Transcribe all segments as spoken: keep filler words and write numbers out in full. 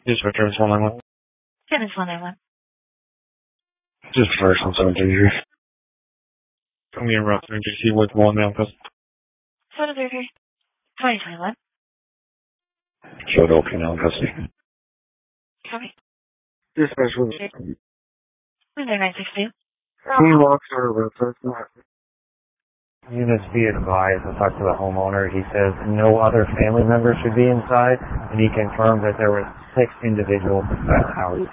Dispatcher is one nine one. ten is one nine one. Just first on seven three three. Coming in route three G C with one now, cause. seven three three. twenty twenty-one. Showed okay now in custody. Copy. Dispatcher with. nine six two. He walks over, so it's not. Units be advised to talk to the homeowner. He says no other family members should be inside, and he confirmed that there were six individuals in the house.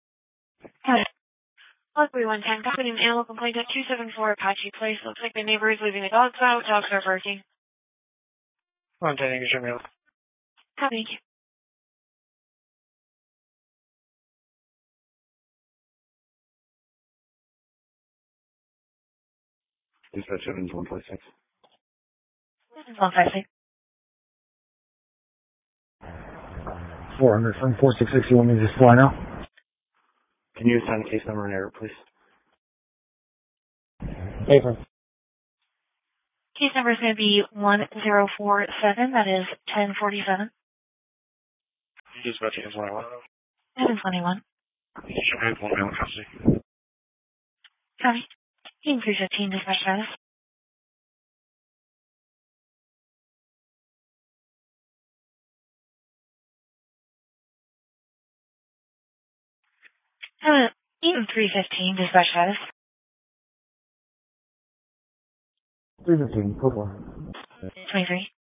Plus three one ten, got an animal complaint at two seven four Apache Place. Looks like the neighbor is leaving the dogs out. Dogs are barking. one ten, you should be able. Copy. Dispatch seven is one five six. one five six. four hundred from four six six, you want me to just fly now? Can you assign the case number and error, please? Paper. Case number is going to be one zero four seven. That is ten forty-seven. Dispatch is one nine one. seven twenty-one. You should have one now in custody. Copy. Team three fifteen, dispatch status. Uh, Team three fifteen, dispatch status. three fifteen, go for twenty-three.